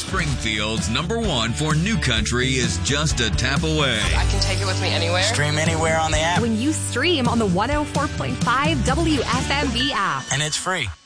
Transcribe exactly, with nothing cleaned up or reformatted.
Springfield's number one for new country is just a tap away. I can take it with me anywhere. Stream anywhere on the app. When you stream on the one oh four point five W F M B app. And it's free.